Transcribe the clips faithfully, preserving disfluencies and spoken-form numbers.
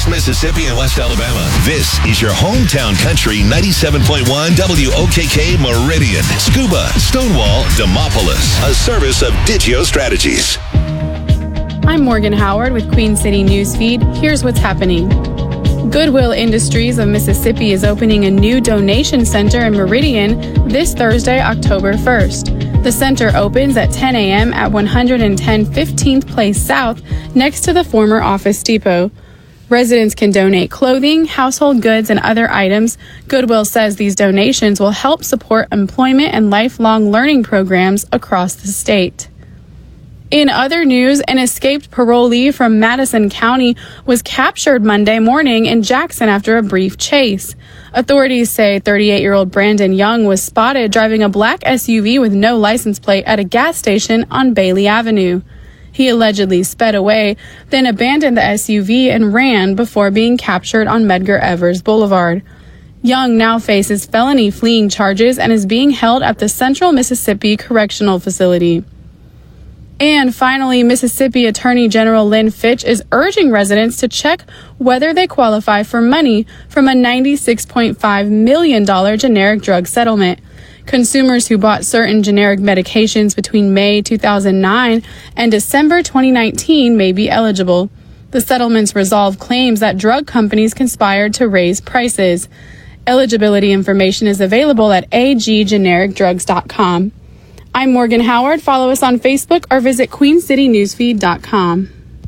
East Mississippi and West Alabama. This is your hometown country ninety-seven point one W O K K Meridian, Scuba, Stonewall, Demopolis. A service of Digio Strategies. I'm Morgan Howard with Queen City Newsfeed. Here's what's happening. Goodwill Industries of Mississippi is opening a new donation center in Meridian this Thursday, October first. The center opens at ten a.m. at one ten fifteenth Place South, next to the former Office Depot. Residents can donate clothing, household goods, and other items. Goodwill says these donations will help support employment and lifelong learning programs across the state. In other news, an escaped parolee from Madison County was captured Monday morning in Jackson after a brief chase. Authorities say thirty-eight-year-old Brandon Young was spotted driving a black S U V with no license plate at a gas station on Bailey Avenue. He allegedly sped away, then abandoned the S U V and ran before being captured on Medgar Evers Boulevard. Young now faces felony fleeing charges and is being held at the Central Mississippi Correctional Facility. And finally, Mississippi Attorney General Lynn Fitch is urging residents to check whether they qualify for money from a ninety-six point five million dollars generic drug settlement. Consumers who bought certain generic medications between May two thousand nine and December twenty nineteen may be eligible. The settlements resolve claims that drug companies conspired to raise prices. Eligibility information is available at a g generic drugs dot com. I'm Morgan Howard. Follow us on Facebook or visit queen city newsfeed dot com.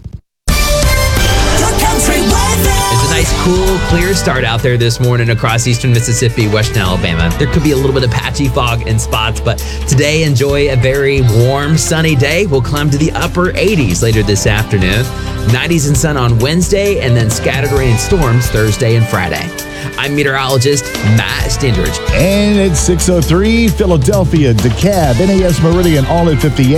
It's a nice, cool, clear start out there this morning across eastern Mississippi, western Alabama. There could be a little bit of patchy fog in spots, but today enjoy a very warm, sunny day. We'll climb to the upper eighties later this afternoon. nineties and sun on Wednesday, and then scattered rain and storms Thursday and Friday. I'm meteorologist Matt Stendridge. And it's six oh three, Philadelphia, DeKalb, N A S Meridian, all at fifty-eight.